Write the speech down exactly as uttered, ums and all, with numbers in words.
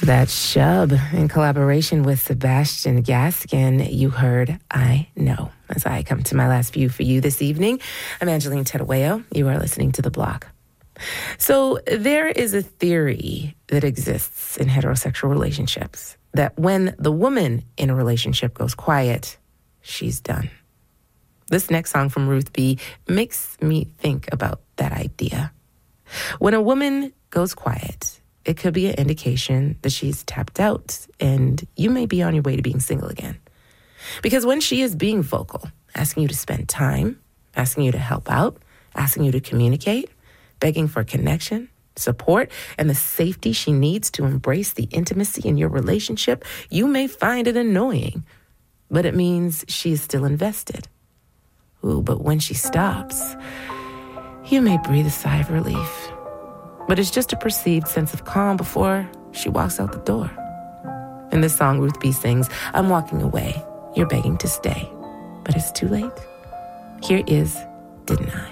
That Shub, in collaboration with Sebastian Gaskin, you heard I Know. As I come to my last view for you this evening, I'm Angeline Terueo. You are listening to The Block. So there is a theory that exists in heterosexual relationships that when the woman in a relationship goes quiet, she's done. This next song from Ruth B makes me think about that idea. When a woman goes quiet, it could be an indication that she's tapped out and you may be on your way to being single again. Because when she is being vocal, asking you to spend time, asking you to help out, asking you to communicate, begging for connection, support, and the safety she needs to embrace the intimacy in your relationship, you may find it annoying, but it means she is still invested. Ooh, but when she stops, you may breathe a sigh of relief. But it's just a perceived sense of calm before she walks out the door. In this song, Ruth B sings, I'm walking away. You're begging to stay. But it's too late. Here is Didn't I?